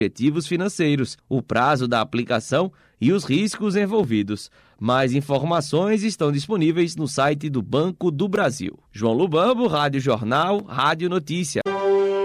objetivos financeiros, o prazo da aplicação e os riscos envolvidos. Mais informações estão disponíveis no site do Banco do Brasil. João Lubambo, Rádio Jornal, Rádio Notícia.